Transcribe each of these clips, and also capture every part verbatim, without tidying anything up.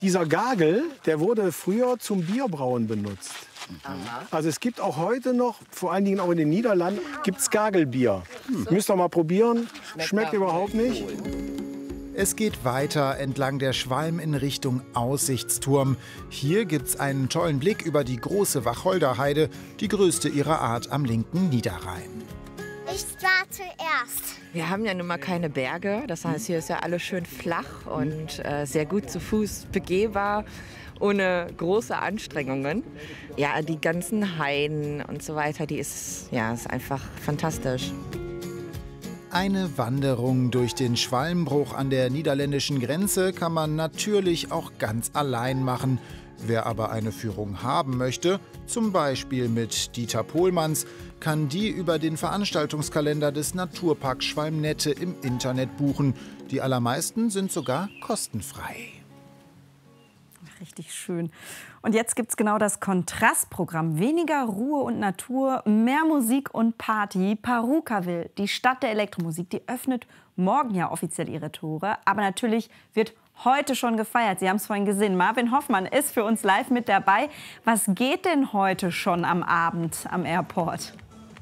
Dieser Gagel, der wurde früher zum Bierbrauen benutzt. Aha. Also es gibt auch heute noch, vor allen Dingen auch in den Niederlanden, gibt's Gagelbier. Hm. Müsst ihr mal probieren. Schmeckt, Schmeckt überhaupt nicht. Es geht weiter entlang der Schwalm in Richtung Aussichtsturm. Hier gibt's einen tollen Blick über die große Wacholderheide, die größte ihrer Art am linken Niederrhein. Ich war zuerst. Wir haben ja nun mal keine Berge, das heißt, hier ist ja alles schön flach und äh, sehr gut zu Fuß begehbar, ohne große Anstrengungen. Ja, die ganzen Hainen und so weiter, die ist, ja, ist einfach fantastisch. Eine Wanderung durch den Schwalmbruch an der niederländischen Grenze kann man natürlich auch ganz allein machen. Wer aber eine Führung haben möchte, zum Beispiel mit Dieter Pohlmanns, kann die über den Veranstaltungskalender des Naturparks Schwalmnette im Internet buchen. Die allermeisten sind sogar kostenfrei. Richtig schön. Und jetzt gibt es genau das Kontrastprogramm. Weniger Ruhe und Natur, mehr Musik und Party. Parukaville, die Stadt der Elektromusik, die öffnet morgen ja offiziell ihre Tore. Aber natürlich wird heute schon gefeiert. Sie haben es vorhin gesehen. Marvin Hoffmann ist für uns live mit dabei. Was geht denn heute schon am Abend am Airport?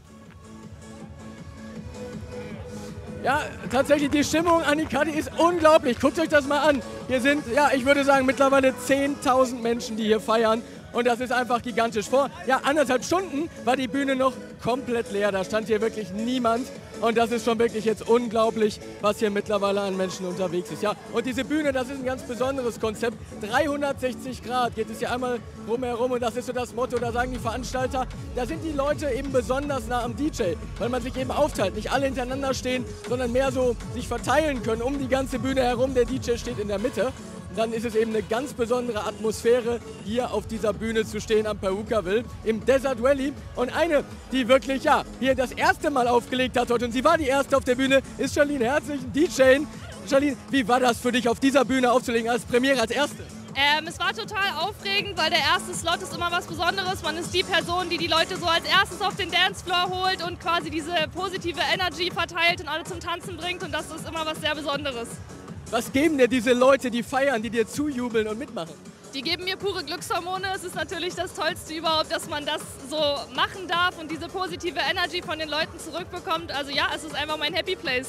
Ja, tatsächlich, die Stimmung, Annika, die ist unglaublich. Guckt euch das mal an. Hier sind, ja, ich würde sagen, mittlerweile zehntausend Menschen, die hier feiern. Und das ist einfach gigantisch. Vor ja, anderthalb Stunden war die Bühne noch komplett leer. Da stand hier wirklich niemand. Und das ist schon wirklich jetzt unglaublich, was hier mittlerweile an Menschen unterwegs ist. Ja, und diese Bühne, das ist ein ganz besonderes Konzept. dreihundertsechzig Grad geht es hier einmal rumherum. Und das ist so das Motto, da sagen die Veranstalter, da sind die Leute eben besonders nah am D J. Weil man sich eben aufteilt, nicht alle hintereinander stehen, sondern mehr so sich verteilen können um die ganze Bühne herum. Der D J steht in der Mitte. Dann ist es eben eine ganz besondere Atmosphäre, hier auf dieser Bühne zu stehen am Parukaville im Desert Valley. Und eine, die wirklich, ja, hier das erste Mal aufgelegt hat heute, und sie war die erste auf der Bühne, ist Charlene Herzlich, D J. Charlene, wie war das für dich, auf dieser Bühne aufzulegen als Premiere, als Erste? Ähm, es war total aufregend, weil der erste Slot ist immer was Besonderes. Man ist die Person, die die Leute so als erstes auf den Dancefloor holt und quasi diese positive Energy verteilt und alle zum Tanzen bringt. Und das ist immer was sehr Besonderes. Was geben dir diese Leute, die feiern, die dir zujubeln und mitmachen? Die geben mir pure Glückshormone. Es ist natürlich das Tollste überhaupt, dass man das so machen darf und diese positive Energy von den Leuten zurückbekommt. Also ja, es ist einfach mein Happy Place.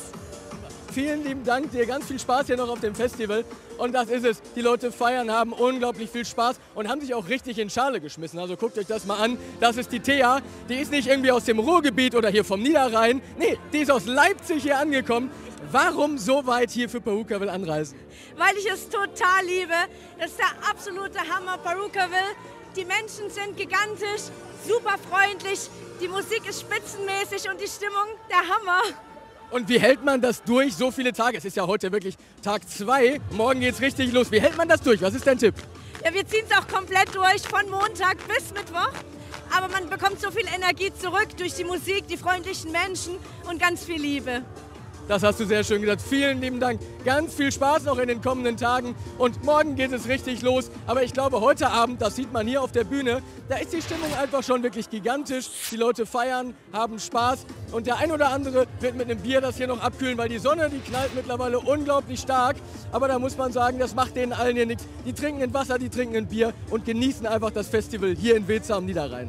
Vielen lieben Dank, dir ganz viel Spaß hier noch auf dem Festival. Und das ist es. Die Leute feiern, haben unglaublich viel Spaß und haben sich auch richtig in Schale geschmissen. Also guckt euch das mal an. Das ist die Thea. Die ist nicht irgendwie aus dem Ruhrgebiet oder hier vom Niederrhein. Nee, die ist aus Leipzig hier angekommen. Warum so weit hier für Parukaville anreisen? Weil ich es total liebe. Das ist der absolute Hammer, Parukaville. Die Menschen sind gigantisch, super freundlich. Die Musik ist spitzenmäßig und die Stimmung der Hammer. Und wie hält man das durch so viele Tage? Es ist ja heute wirklich Tag zwei. Morgen geht's richtig los. Wie hält man das durch? Was ist dein Tipp? Ja, wir ziehen es auch komplett durch, von Montag bis Mittwoch. Aber man bekommt so viel Energie zurück durch die Musik, die freundlichen Menschen und ganz viel Liebe. Das hast du sehr schön gesagt. Vielen lieben Dank. Ganz viel Spaß noch in den kommenden Tagen. Und morgen geht es richtig los. Aber ich glaube, heute Abend, das sieht man hier auf der Bühne, da ist die Stimmung einfach schon wirklich gigantisch. Die Leute feiern, haben Spaß. Und der ein oder andere wird mit einem Bier das hier noch abkühlen, weil die Sonne, die knallt mittlerweile unglaublich stark. Aber da muss man sagen, das macht denen allen hier nichts. Die trinken ein Wasser, die trinken ein Bier und genießen einfach das Festival hier in Weeze am Niederrhein.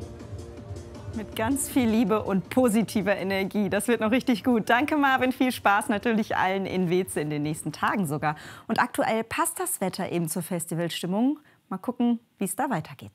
Mit ganz viel Liebe und positiver Energie. Das wird noch richtig gut. Danke, Marvin. Viel Spaß natürlich allen in Weeze in den nächsten Tagen sogar. Und aktuell passt das Wetter eben zur Festivalstimmung. Mal gucken, wie es da weitergeht.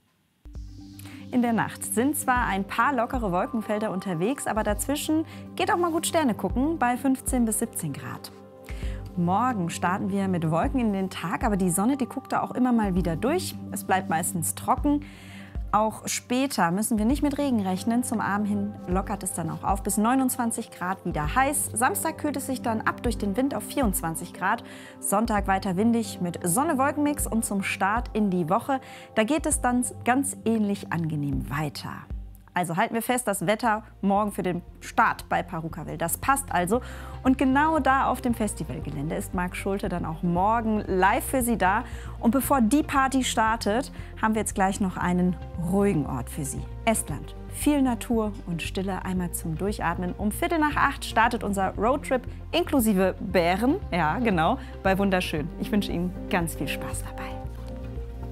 In der Nacht sind zwar ein paar lockere Wolkenfelder unterwegs, aber dazwischen geht auch mal gut Sterne gucken bei fünfzehn bis siebzehn Grad. Morgen starten wir mit Wolken in den Tag, aber die Sonne, die guckt da auch immer mal wieder durch. Es bleibt meistens trocken. Auch später müssen wir nicht mit Regen rechnen. Zum Abend hin lockert es dann auch auf bis neunundzwanzig Grad, wieder heiß. Samstag kühlt es sich dann ab durch den Wind auf vierundzwanzig Grad. Sonntag weiter windig mit Sonne-Wolken-Mix und zum Start in die Woche, da geht es dann ganz ähnlich angenehm weiter. Also halten wir fest, das Wetter morgen für den Start bei Parukaville, das passt also. Und genau da auf dem Festivalgelände ist Marc Schulte dann auch morgen live für Sie da. Und bevor die Party startet, haben wir jetzt gleich noch einen ruhigen Ort für Sie. Estland. Viel Natur und Stille, einmal zum Durchatmen. Um Viertel nach acht startet unser Roadtrip inklusive Bären, ja genau, bei Wunderschön. Ich wünsche Ihnen ganz viel Spaß dabei.